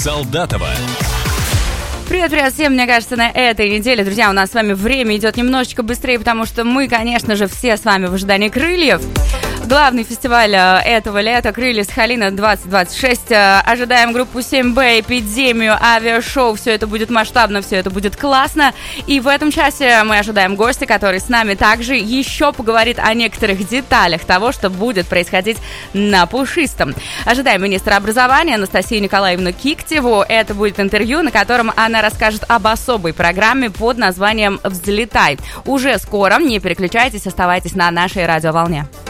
Солдатова. Привет всем, мне кажется, на этой неделе, друзья, у нас с вами время идет немножечко быстрее, потому что мы, конечно же, все с вами в ожидании крыльев. Главный фестиваль этого лета «Крылья Сахалина 2026». Ожидаем группу 7Б, эпидемию, авиашоу. Все это будет масштабно, все это будет классно. И в этом часе мы ожидаем гостя, который с нами также еще поговорит о некоторых деталях того, что будет происходить на Пушистом. Ожидаем министра образования Анастасию Николаевну Киктеву. Это будет интервью, на котором она расскажет об особой программе под названием «Взлетай». Уже скоро, не переключайтесь, оставайтесь на нашей радиоволне.